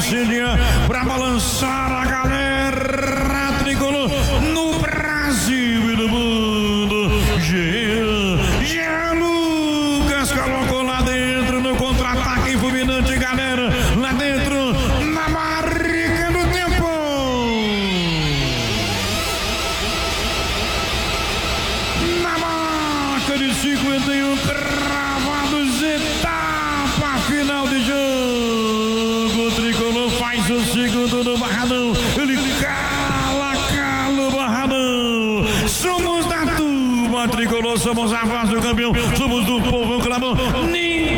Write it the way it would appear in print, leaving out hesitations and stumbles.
incendiar pra balançar a galera tricolor no Brasil e no mundo. Jean Lucas colocou lá dentro no contra-ataque fulminante, galera, lá dentro na marca do tempo. Na marca de 51 cravados, etapa final de jogo. O tricolor faz o segundo no Barradão. Ele cala o Barradão. Somos da turma tricolor, somos a voz do campeão, somos do povo clamão.